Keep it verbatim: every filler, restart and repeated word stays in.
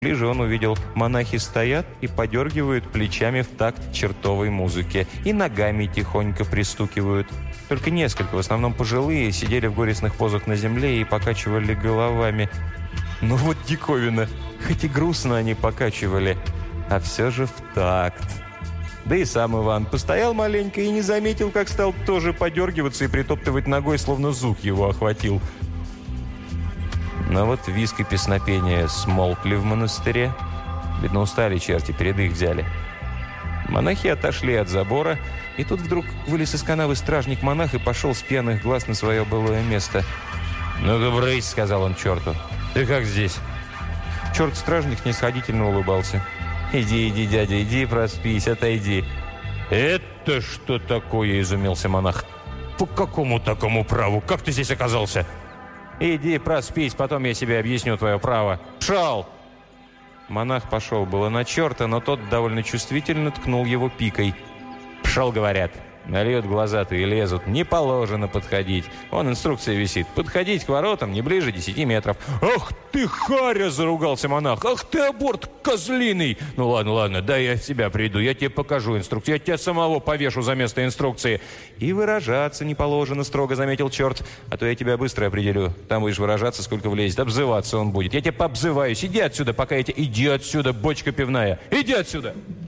Ближе он увидел, монахи стоят и подергивают плечами в такт чертовой музыки, и ногами тихонько пристукивают. Только несколько, в основном пожилые, сидели в горестных позах на земле и покачивали головами. Ну вот диковина, хоть и грустно они покачивали, а все же в такт. Да и сам Иван постоял маленько и не заметил, как стал тоже подергиваться и притоптывать ногой, словно зуд его охватил. Но вот визг и песнопения смолкли в монастыре. Видно, устали черти, перед их взяли. Монахи отошли от забора, и тут вдруг вылез из канавы стражник-монах и пошел с пьяных глаз на свое былое место. «Ну-ка, брысь», — сказал он черту. «Ты как здесь?» Черт-стражник снисходительно улыбался. «Иди, иди, дядя, иди, проспись, отойди». «Это что такое?» — изумился монах. «По какому такому праву? Как ты здесь оказался?» «Иди, проспись, потом я себе объясню твое право. Пшел!» Монах пошел было на черта, но тот довольно чувствительно ткнул его пикой. «Пшел, говорят. Нальет глаза-то и лезут. Не положено подходить. Вон инструкция висит. Подходить к воротам не ближе десяти метров». «Ах ты, харя!» – заругался монах. «Ах ты, аборт козлиный!» «Ну ладно, ладно, дай я в себя приду. Я тебе покажу инструкцию. Я тебя самого повешу за место инструкции». «И выражаться не положено», – строго заметил черт. «А то я тебя быстро определю. Там будешь выражаться, сколько влезет. Обзываться он будет. Я тебя пообзываюсь. Иди отсюда, пока я тебя... Иди отсюда, бочка пивная. Иди отсюда!»